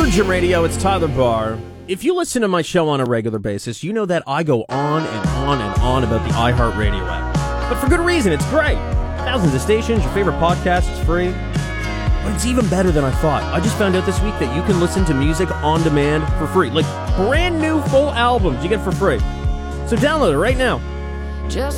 Virgin Radio, it's Tyler Barr. If you listen to my show on a regular basis, you know that I go on and on and on about the iHeartRadio app. But for good reason, it's great. Thousands of stations, your favorite podcast is free. But it's even better than I thought. I just found out this week that you can listen to music on demand for free. Like brand new full albums, you get for free. So download it right now. Just